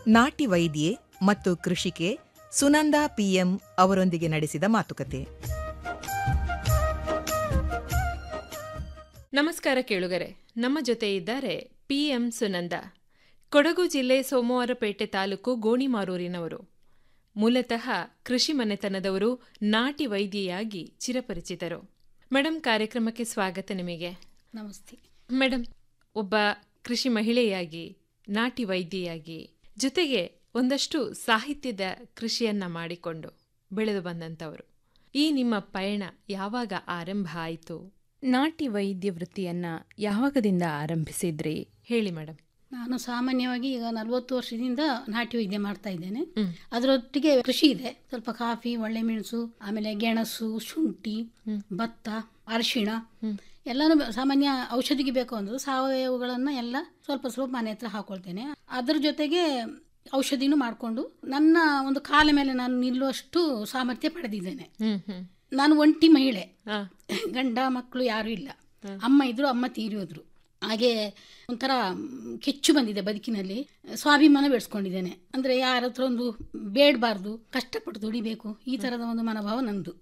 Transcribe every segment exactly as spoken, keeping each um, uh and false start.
ನಾಟಿ ವೈದ್ಯೆ ಮತ್ತು ಕೃಷಿಕೆ ಸುನಂದಾ ಪಿಎಂ ಅವರೊಂದಿಗೆ ನಡೆಸಿದ ಮಾತುಕತೆ. ನಮಸ್ಕಾರ ಕೇಳುಗರೆ, ನಮ್ಮ ಜೊತೆ ಇದ್ದಾರೆ ಪಿಎಂ ಸುನಂದಾ. ಕೊಡಗು ಜಿಲ್ಲೆ ಸೋಮವಾರಪೇಟೆ ತಾಲೂಕು ಗೋಣಿಮಾರೂರಿನವರು. ಮೂಲತಃ ಕೃಷಿ ಮನೆತನದವರು, ನಾಟಿ ವೈದ್ಯೆಯಾಗಿ ಚಿರಪರಿಚಿತರು. ಮೇಡಮ್, ಕಾರ್ಯಕ್ರಮಕ್ಕೆ ಸ್ವಾಗತ ನಿಮಗೆ. ನಮಸ್ತೆ ಮೇಡಮ್, ಒಬ್ಬ ಕೃಷಿ ಮಹಿಳೆಯಾಗಿ, ನಾಟಿ ವೈದ್ಯೆಯಾಗಿ, ಜೊತೆಗೆ ಒಂದಷ್ಟು ಸಾಹಿತ್ಯದ ಕೃಷಿಯನ್ನ ಮಾಡಿಕೊಂಡು ಬೆಳೆದು ಬಂದಂಥವರು. ಈ ನಿಮ್ಮ ಪಯಣ ಯಾವಾಗ ಆರಂಭ ಆಯಿತು? ನಾಟಿ ವೈದ್ಯ ವೃತ್ತಿಯನ್ನ ಯಾವಾಗದಿಂದ ಆರಂಭಿಸಿದ್ರಿ? ಹೇಳಿ ಮೇಡಮ್. ನಾನು ಸಾಮಾನ್ಯವಾಗಿ ಈಗ ನಲವತ್ತು ವರ್ಷದಿಂದ ನಾಟಿ ವೈದ್ಯ ಮಾಡ್ತಾ ಇದ್ದೇನೆ. ಅದರೊಟ್ಟಿಗೆ ಕೃಷಿ ಇದೆ, ಸ್ವಲ್ಪ ಕಾಫಿ, ಒಳ್ಳೆ ಮೆಣಸು, ಆಮೇಲೆ ಗೆಣಸು, ಶುಂಠಿ, ಭತ್ತ, ಅರಿಶಿಣ ಎಲ್ಲಾನು ಸಾಮಾನ್ಯ ಔಷಧಿಗೆ ಬೇಕು ಅಂದ್ರೆ ಸಾವಯವಗಳನ್ನ ಎಲ್ಲ ಸ್ವಲ್ಪ ಸ್ವಲ್ಪ ಮನೆ ಹತ್ರ ಹಾಕೊಳ್ತೇನೆ. ಅದ್ರ ಜೊತೆಗೆ ಔಷಧಿನೂ ಮಾಡಿಕೊಂಡು ನನ್ನ ಒಂದು ಕಾಲ ಮೇಲೆ ನಾನು ನಿಲ್ಲುವಷ್ಟು ಸಾಮರ್ಥ್ಯ ಪಡೆದಿದ್ದೇನೆ. ನಾನು ಒಂಟಿ ಮಹಿಳೆ, ಗಂಡ ಮಕ್ಕಳು ಯಾರು ಇಲ್ಲ. ಅಮ್ಮ ಇದ್ರು, ಅಮ್ಮ ತೀರಿ ಹೋದ್ರು. ಹಾಗೆ ಒಂಥರ ಕೆಚ್ಚು ಬಂದಿದೆ ಬದುಕಿನಲ್ಲಿ. ಸ್ವಾಭಿಮಾನ ಬೆಳೆಸ್ಕೊಂಡಿದ್ದೇನೆ. ಅಂದ್ರೆ ಯಾರ ಹತ್ರ ಒಂದು ಬೇಡಬಾರ್ದು, ಕಷ್ಟಪಟ್ಟು ದುಡಿಬೇಕು, ಈ ತರದ ಒಂದು ಮನೋಭಾವ ನಂದು.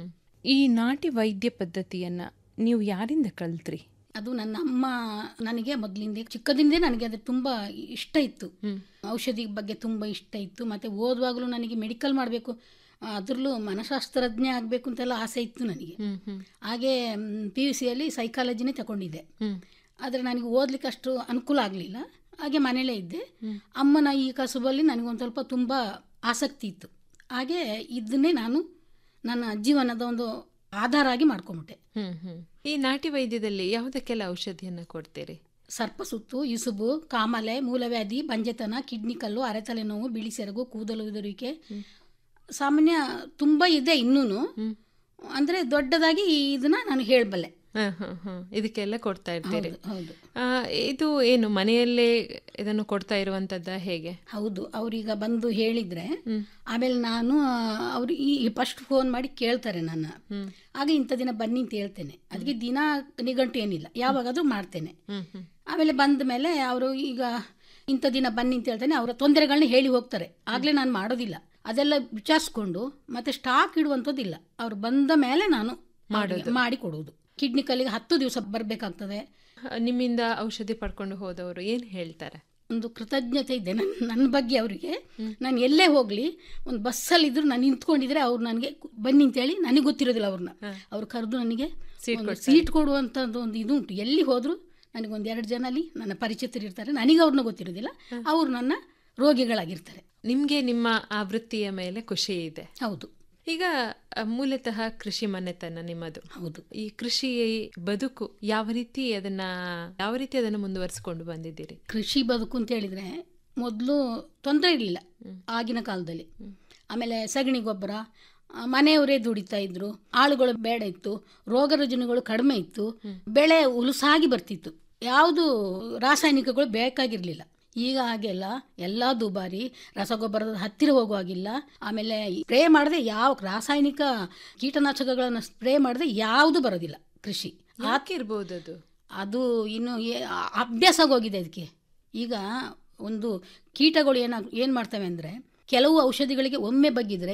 ಈ ನಾಟಿ ವೈದ್ಯ ಪದ್ಧತಿಯನ್ನ ನೀವು ಯಾರಿಂದ ಕಲ್ತ್ರಿ? ಅದು ನನ್ನ ಅಮ್ಮ ನನಗೆ ಮೊದಲಿಂದ ಚಿಕ್ಕದಿಂದೇ ನನಗೆ ಅದು ತುಂಬಾ ಇಷ್ಟ ಇತ್ತು. ಔಷಧಿ ಬಗ್ಗೆ ತುಂಬಾ ಇಷ್ಟ ಇತ್ತು. ಮತ್ತೆ ಓದುವಾಗಲೂ ನನಗೆ ಮೆಡಿಕಲ್ ಮಾಡಬೇಕು, ಅದರಲ್ಲೂ ಮನಶಾಸ್ತ್ರಜ್ಞ ಆಗಬೇಕು ಅಂತೆಲ್ಲ ಆಸೆ ಇತ್ತು ನನಗೆ. ಹಾಗೆ ಪಿ ಯು ಸಿಯಲ್ಲಿ ಸೈಕಾಲಜಿನೇ ತಗೊಂಡಿದ್ದೆ. ಆದರೆ ನನಗೆ ಓದ್ಲಿಕ್ಕೆ ಅಷ್ಟು ಅನುಕೂಲ ಆಗಲಿಲ್ಲ. ಹಾಗೆ ಮನೇಲೇ ಇದ್ದೆ. ಅಮ್ಮನ ಈ ಕಸುಬಲ್ಲಿ ನನಗೊಂದು ಸ್ವಲ್ಪ ತುಂಬ ಆಸಕ್ತಿ ಇತ್ತು. ಹಾಗೆ ಇದನ್ನೇ ನಾನು ನನ್ನ ಜೀವನದ ಒಂದು ಆಧಾರ ಆಗಿ ಮಾಡ್ಕೊಂಬಿಟ್ಟೆ. ಈ ನಾಟಿ ವೈದ್ಯದಲ್ಲಿ ಯಾವುದಕ್ಕೆಲ್ಲ ಔಷಧಿಯನ್ನು ಕೊಡ್ತೀರಿ? ಸರ್ಪಸುತ್ತು, ಇಸುಬು, ಕಾಮಲೆ, ಮೂಲವ್ಯಾಧಿ, ಬಂಜೆತನ, ಕಿಡ್ನಿ ಕಲ್ಲು, ಅರೆತಲೆ ನೋವು, ಬಿಳಿ ಸೆರಗು, ಕೂದಲು ಉದುರುವಿಕೆ, ಸಾಮಾನ್ಯ ತುಂಬ ಇದೆ ಇನ್ನೂನು. ಅಂದರೆ ದೊಡ್ಡದಾಗಿ ಇದನ್ನ ನಾನು ಹೇಳಬಲ್ಲೆ. ಇದಕ್ಕೆಲ್ಲ ಕೊಡ್ತಾ ಇರ್ತೀರಿ? ಹೌದು. ಇದು ಏನು ಮನೆಯಲ್ಲೇ ಇದನ್ನು ಕೊಡ್ತಾ ಇರುವಂತದ್ದ, ಹೇಗೆ? ಹೌದು. ಅವ್ರೀಗ ಬಂದು ಹೇಳಿದ್ರೆ ಆಮೇಲೆ ನಾನು ಅವ್ರು ಈ ಫಸ್ಟ್ ಫೋನ್ ಮಾಡಿ ಕೇಳ್ತಾರೆ ನನ್ನ. ಆಗ ಇಂಥ ದಿನ ಬನ್ನಿ ಅಂತ ಹೇಳ್ತೇನೆ. ಅದಕ್ಕೆ ದಿನ ನಿಘಂಟು ಏನಿಲ್ಲ, ಯಾವಾಗಾದ್ರೂ ಮಾಡ್ತೇನೆ. ಆಮೇಲೆ ಬಂದ ಮೇಲೆ ಅವರು ಈಗ ಇಂಥ ದಿನ ಬನ್ನಿ ಅಂತ ಹೇಳ್ತೇನೆ. ಅವರ ತೊಂದರೆಗಳನ್ನ ಹೇಳಿ ಹೋಗ್ತಾರೆ. ಆಗ್ಲೇ ನಾನು ಮಾಡೋದಿಲ್ಲ. ಅದೆಲ್ಲ ವಿಚಾರಿಸ್ಕೊಂಡು ಮತ್ತೆ ಸ್ಟಾಕ್ ಇಡುವಂಥದ್ದಿಲ್ಲ. ಅವ್ರು ಬಂದ ಮೇಲೆ ನಾನು ಮಾಡಿ ಕೊಡುವುದು. ಕಿಡ್ನಿ ಕಲ್ಲಿಗೆ ಹತ್ತು ದಿವಸ ಬರಬೇಕಾಗ್ತದೆ. ನಿಮ್ಮಿಂದ ಔಷಧಿ ಪಡ್ಕೊಂಡು ಹೋದವರು ಏನು ಹೇಳ್ತಾರೆ? ಒಂದು ಕೃತಜ್ಞತೆ ಇದೆ ನನ್ನ ನನ್ನ ಬಗ್ಗೆ ಅವರಿಗೆ. ನಾನು ಎಲ್ಲೇ ಹೋಗಲಿ, ಒಂದು ಬಸ್ಸಲ್ಲಿ ಇದ್ರು ನಾನು ನಿಂತ್ಕೊಂಡಿದ್ರೆ ಅವ್ರು ನನಗೆ ಬನ್ನಿ ಅಂತೇಳಿ, ನನಗೆ ಗೊತ್ತಿರೋದಿಲ್ಲ ಅವ್ರನ್ನ, ಅವ್ರು ಕರೆದು ನನಗೆ ಸೀಟ್ ಕೊಡುವಂಥದ್ದು ಒಂದು ಇದು ಉಂಟು. ಎಲ್ಲಿ ಹೋದ್ರು ನನಗೊಂದು ಎರಡು ಜನ ಅಲ್ಲಿ ನನ್ನ ಪರಿಚಿತರು ಇರ್ತಾರೆ. ನನಗೆ ಅವ್ರನ್ನ ಗೊತ್ತಿರೋದಿಲ್ಲ, ಅವರು ನನ್ನ ರೋಗಿಗಳಾಗಿರ್ತಾರೆ. ನಿಮಗೆ ನಿಮ್ಮ ಆ ವೃತ್ತಿಯ ಮೇಲೆ ಖುಷಿ ಇದೆ? ಹೌದು. ಈಗ ಮೂಲತಃ ಕೃಷಿ ಮನೆತನ ನಿಮ್ಮದು. ಹೌದು. ಈ ಕೃಷಿ ಬದುಕು ಯಾವ ರೀತಿ ಅದನ್ನ ಯಾವ ರೀತಿ ಅದನ್ನು ಮುಂದುವರಿಸಿಕೊಂಡು ಬಂದಿದ್ದೀರಿ? ಕೃಷಿ ಬದುಕು ಅಂತ ಹೇಳಿದ್ರೆ ಮೊದಲು ತೊಂದರೆ ಇರಲಿಲ್ಲ ಆಗಿನ ಕಾಲದಲ್ಲಿ. ಆಮೇಲೆ ಸಗಣಿ ಗೊಬ್ಬರ, ಮನೆಯವರೇ ದುಡಿತಾ ಇದ್ರು, ಆಳುಗಳು ಬೇಡ ಇತ್ತು, ರೋಗ ರುಜಿನಗಳು ಕಡಿಮೆ ಇತ್ತು, ಬೆಳೆ ಉಲುಸಾಗಿ ಬರ್ತಿತ್ತು, ಯಾವುದು ರಾಸಾಯನಿಕಗಳು ಬೇಕಾಗಿರ್ಲಿಲ್ಲ. ಈಗ ಹಾಗೆಲ್ಲ ಎಲ್ಲ ದುಬಾರಿ, ರಸಗೊಬ್ಬರದ ಹತ್ತಿರ ಹೋಗುವಾಗಿಲ್ಲ. ಆಮೇಲೆ ಸ್ಪ್ರೇ ಮಾಡದೆ, ಯಾವ ರಾಸಾಯನಿಕ ಕೀಟನಾಶಕಗಳನ್ನು ಸ್ಪ್ರೇ ಮಾಡದೆ ಯಾವುದು ಬರೋದಿಲ್ಲ ಕೃಷಿ. ಹಾಕಿರ್ಬೋದು ಅದು ಅದು ಇನ್ನು ಅಭ್ಯಾಸ ಆಗೋಗಿದೆ ಅದಕ್ಕೆ. ಈಗ ಒಂದು ಕೀಟಗಳು ಏನಾಗ ಏನು ಮಾಡ್ತವೆ ಅಂದರೆ, ಕೆಲವು ಔಷಧಿಗಳಿಗೆ ಒಮ್ಮೆ ಬಗ್ಗಿದ್ರೆ